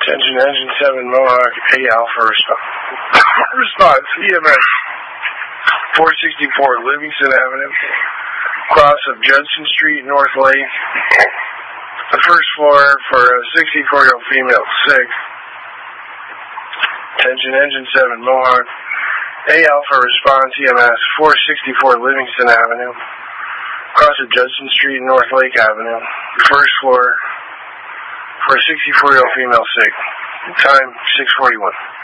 Attention, Engine 7 Mohawk, A Alpha response, EMS 464 Livingston Avenue, cross of Judson Street, North Lake. The first floor for a 64-year-old female, sick. Attention, Engine 7 Mohawk, A Alpha response, EMS 464 Livingston Avenue, cross of Judson Street, North Lake Avenue. The first floor for a 64-year-old female, sick. Time 6:41.